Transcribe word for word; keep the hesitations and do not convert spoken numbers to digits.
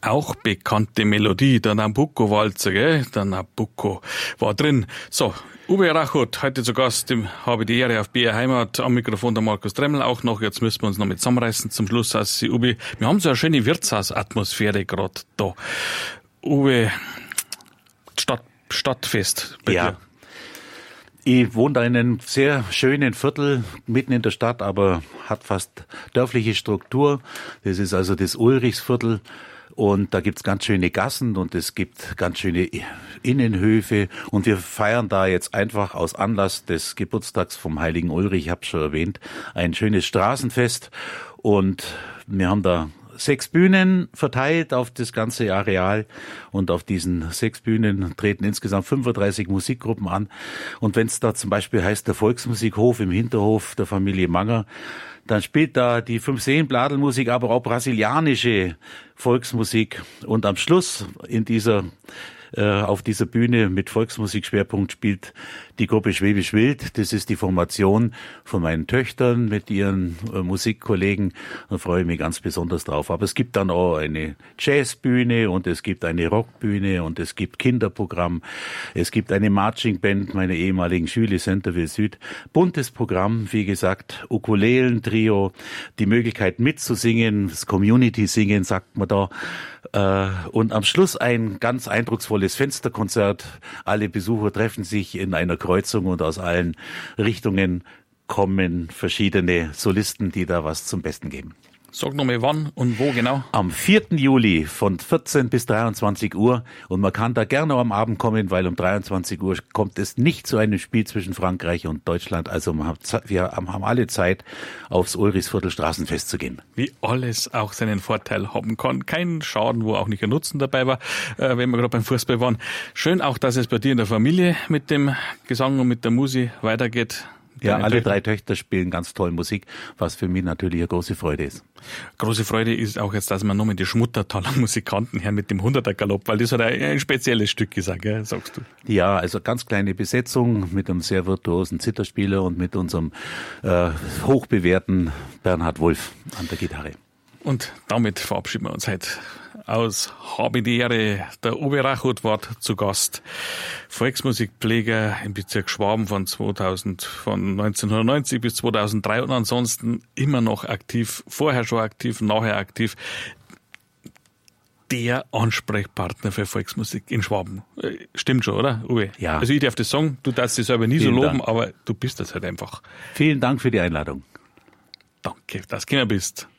auch bekannte Melodie, der Nabucco-Walzer, gell? Der Nabucco war drin. So, Uwe Rachut, heute zu Gast, dem habe die Ehre auf B R Heimat, am Mikrofon der Markus Dremmel auch noch. Jetzt müssen wir uns noch mit zusammenreißen zum Schluss. Also, Uwe, wir haben so eine schöne Wirtshausatmosphäre gerade da. Uwe, Stadt, Stadtfest bei ja. dir. Ich wohne da in einem sehr schönen Viertel, mitten in der Stadt, aber hat fast dörfliche Struktur. Das ist also das Ulrichsviertel. Und da gibt's ganz schöne Gassen und es gibt ganz schöne Innenhöfe. Und wir feiern da jetzt einfach aus Anlass des Geburtstags vom heiligen Ulrich, ich habe schon erwähnt, ein schönes Straßenfest. Und wir haben da sechs Bühnen verteilt auf das ganze Areal und auf diesen sechs Bühnen treten insgesamt fünfunddreißig Musikgruppen an. Und wenn es da zum Beispiel heißt, der Volksmusikhof im Hinterhof der Familie Manger, dann spielt da die Fünf-Seen-Bladelmusik, aber auch brasilianische Volksmusik. Und am Schluss in dieser auf dieser Bühne mit Volksmusik-Schwerpunkt spielt die Gruppe Schwäbisch Wild. Das ist die Formation von meinen Töchtern mit ihren äh, Musikkollegen. Da freue ich mich ganz besonders drauf. Aber es gibt dann auch eine Jazzbühne und es gibt eine Rockbühne und es gibt Kinderprogramm. Es gibt eine Marching-Band meiner ehemaligen Schüler Centerville Süd. Buntes Programm, wie gesagt, Ukulelen-Trio, die Möglichkeit mitzusingen, das Community-Singen, sagt man da. Äh, und am Schluss ein ganz eindrucksvolles Fensterkonzert. Alle Besucher treffen sich in einer Kreuzung und aus allen Richtungen kommen verschiedene Solisten, die da was zum Besten geben. Sag nochmal wann und wo genau? Am vierten Juli von vierzehn bis dreiundzwanzig Uhr und man kann da gerne am Abend kommen, weil um dreiundzwanzig Uhr kommt es nicht zu einem Spiel zwischen Frankreich und Deutschland. Also wir haben alle Zeit, aufs Ulrichsviertel Straßenfest zu gehen. Wie alles auch seinen Vorteil haben kann. Kein Schaden, wo auch nicht ein Nutzen dabei war, wenn wir gerade beim Fußball waren. Schön auch, dass es bei dir in der Familie mit dem Gesang und mit der Musik weitergeht. Ja, alle drei Töchter spielen ganz toll Musik, was für mich natürlich eine große Freude ist. Große Freude ist auch jetzt, dass wir nochmal die Schmuttertaler Musikanten hören mit dem hunderter Galopp, weil das hat ein spezielles Stück gesagt, gell, sagst du? Ja, also ganz kleine Besetzung mit einem sehr virtuosen Zitherspieler und mit unserem äh, hochbewährten Bernhard Wolf an der Gitarre. Und damit verabschieden wir uns heute aus Habe die Ehre. Der Uwe Rachut war zu Gast. Volksmusikpfleger im Bezirk Schwaben von zweitausend, von neunzehnhundertneunzig bis zweitausenddrei und ansonsten immer noch aktiv, vorher schon aktiv, nachher aktiv. Der Ansprechpartner für Volksmusik in Schwaben. Stimmt schon, oder, Uwe? Ja. Also ich darf das sagen, du darfst dich selber nie Vielen so loben, Dank. aber du bist das halt einfach. Vielen Dank für die Einladung. Danke, dass du gekommen bist.